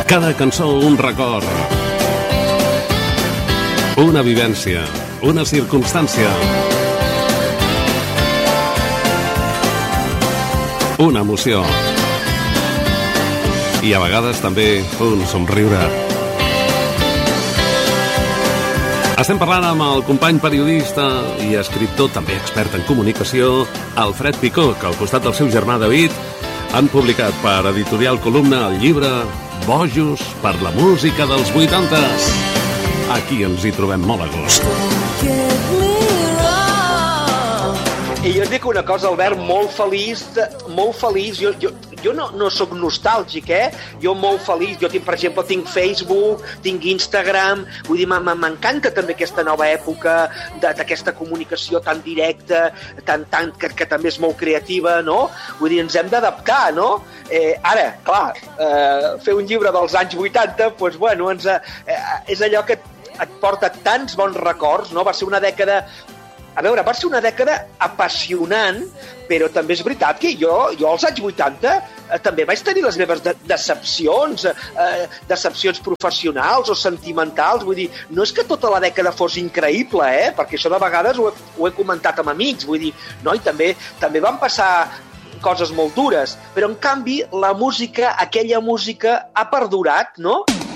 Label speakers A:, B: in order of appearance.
A: Cada cançó un record, una vivència, una circumstància, una emoció i a vegades també un somriure. Estem parlant amb el company periodista i escriptor, també expert en comunicació, Alfred Picó, que al costat del seu germà David han publicat per Editorial Columna el llibre Bojos per la música dels 80s. Aquí ens hi trobem molt a gust.
B: I jo et dic una cosa, Albert, molt feliç. Jo no sóc nostàlgic, Jo molt feliç. Jo, per exemple, tinc Facebook, tinc Instagram. Vull dir, m'encanta també aquesta nova època d'aquesta comunicació tan directa, que també és molt creativa, no? Vull dir, ens hem d'adaptar, no? Ara, clar, fer un llibre dels anys 80, doncs, bueno, és allò que et porta tants bons records, no? Va ser una dècada... A veure, va ser una dècada apassionant, però també és veritat que jo als anys 80 també vaig tenir les meves decepcions professionals o sentimentals. Vull dir, no és que tota la dècada fos increïble, perquè això de vegades ho he comentat amb amics. Vull dir, no? I també van passar coses molt dures, però en canvi la música, aquella música ha perdurat, no?